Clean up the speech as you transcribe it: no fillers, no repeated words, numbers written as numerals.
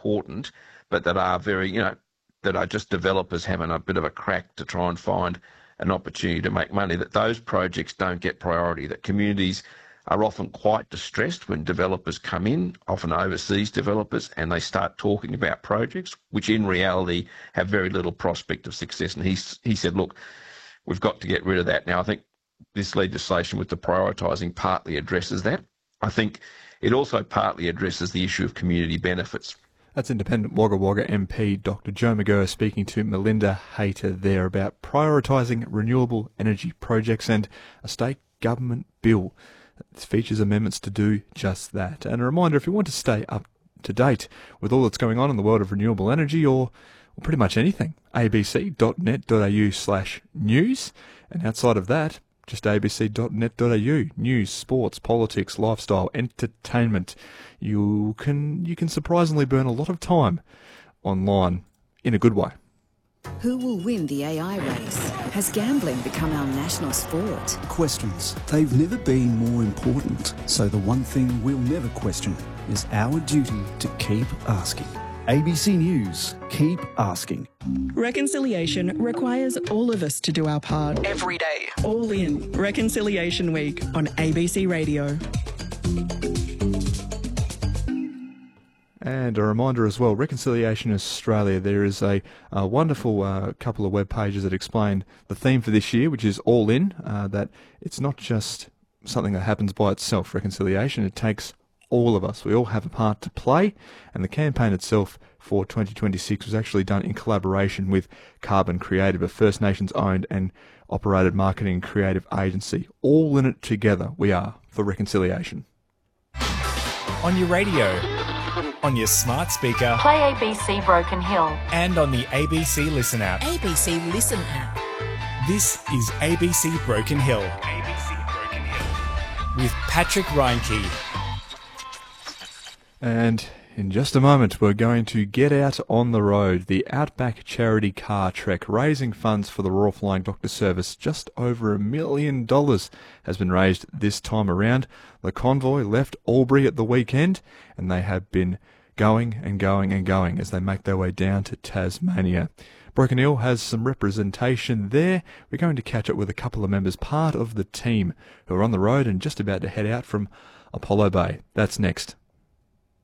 important, but that are very, that are just developers having a bit of a crack to try and find an opportunity to make money, that those projects don't get priority, that communities are often quite distressed when developers come in, often overseas developers, and they start talking about projects which in reality have very little prospect of success. And he said, look, we've got to get rid of that. Now, I think this legislation with the prioritising partly addresses that. I think it also partly addresses the issue of community benefits. That's independent Wagga Wagga MP Dr Joe McGurr speaking to Melinda Hayter there about prioritising renewable energy projects and a state government bill that features amendments to do just that. And a reminder, if you want to stay up to date with all that's going on in the world of renewable energy or pretty much anything, abc.net.au/news, and outside of that, just abc.net.au, news, sports, politics, lifestyle, entertainment. You can surprisingly burn a lot of time online in a good way. Who will win the AI race? Has gambling become our national sport? Questions. They've never been more important. So the one thing we'll never question is our duty to keep asking. ABC News, keep asking. Reconciliation requires all of us to do our part. Every day. All in Reconciliation Week on ABC Radio. And a reminder as well, Reconciliation Australia, there is a wonderful couple of web pages that explain the theme for this year, which is all in, that it's not just something that happens by itself, reconciliation, it takes all of us. We all have a part to play, and the campaign itself for 2026 was actually done in collaboration with Carbon Creative, a First Nations owned and operated marketing and creative agency. All in it together we are for reconciliation. On your radio, on your smart speaker, play ABC Broken Hill, and on the ABC Listen app. ABC Listen app. This is ABC Broken Hill. ABC Broken Hill. With Patrick Reinke. And in just a moment, we're going to get out on the road. The Outback Charity Car Trek, raising funds for the Royal Flying Doctor Service. Just over $1 million has been raised this time around. The convoy left Albury at the weekend, and they have been going and going and going as they make their way down to Tasmania. Broken Hill has some representation there. We're going to catch up with a couple of members, part of the team, who are on the road and just about to head out from Apollo Bay. That's next.